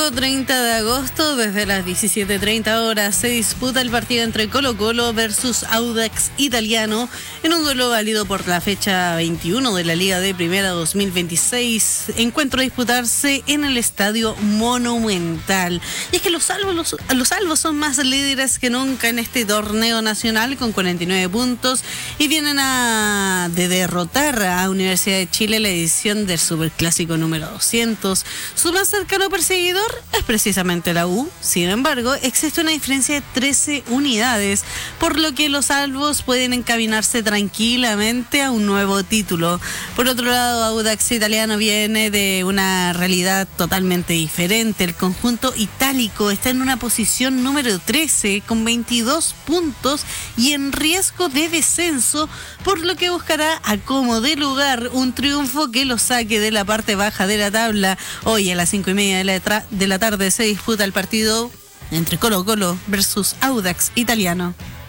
domingo 30 de agosto, desde las 17:30 horas, se disputa el partido entre Colo-Colo versus Audax Italiano en un duelo válido por la fecha 21 de la Liga de Primera 2026. Encuentro a disputarse en el Estadio Monumental. Y es que los salvos son más líderes que nunca en este torneo nacional con 49 puntos y vienen de derrotar a Universidad de Chile en la edición del Superclásico número 200. Su más cercano perseguidor es precisamente la U. Sin embargo, existe una diferencia de 13 unidades, por lo que los salvos pueden encaminarse tranquilamente a un nuevo título. Por otro lado, Audax Italiano viene de una realidad totalmente diferente. El conjunto itálico está en una posición número 13 con 22 puntos y en riesgo de descenso, por lo que buscará a como de lugar un triunfo que lo saque de la parte baja de la tabla. Hoy a las 5:30 de la tarde se disputa el partido entre Colo-Colo versus Audax Italiano.